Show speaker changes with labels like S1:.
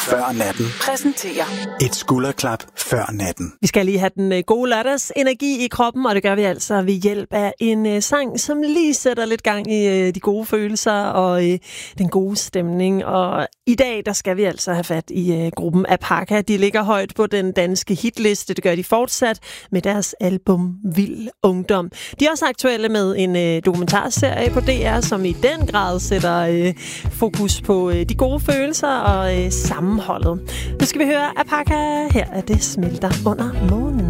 S1: før natten
S2: præsenterer
S1: et skulderklap før natten.
S2: Vi skal lige have den gode lørdagsenergi i kroppen, og det gør vi altså ved hjælp af en sang, som lige sætter lidt gang i de gode følelser og den gode stemning. Og i dag, der skal vi altså have fat i gruppen Apaka. De ligger højt på den danske hitliste. Det gør de fortsat med deres album Vild Ungdom. De er også aktuelle med en dokumentarserie på DR, som i den grad sætter fokus på de gode følelser og sammenholdet. Nu skal vi høre Apaka. Her er det smelter under månen.